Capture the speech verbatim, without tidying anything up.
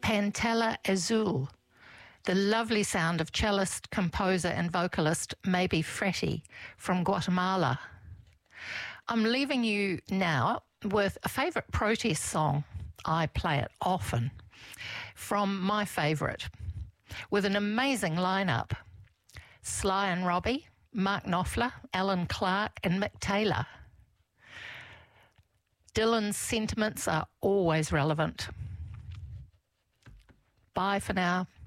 Pantella Azul, the lovely sound of cellist, composer and vocalist Maybe Fretty from Guatemala. I'm leaving you now with a favourite protest song. I play it often, from my favourite, with an amazing lineup. Sly and Robbie, Mark Knopfler, Alan Clark and Mick Taylor. Dylan's sentiments are always relevant. Bye for now.